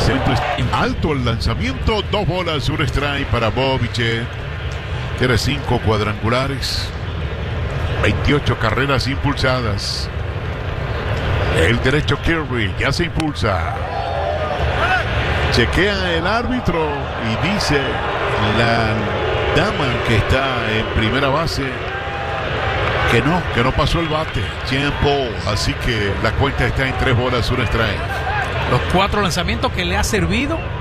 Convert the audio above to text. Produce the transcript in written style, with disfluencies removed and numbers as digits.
centro alto el lanzamiento, 2 bolas, 1 strike para Bobichet. Tiene 5 cuadrangulares, 28 carreras impulsadas. El derecho Kirby ya se impulsa. Chequea el árbitro y dice la dama que está en primera base que no pasó el bate. Tiempo, así que la cuenta está en 3 bolas, 1 strike. Los 4 lanzamientos que le ha servido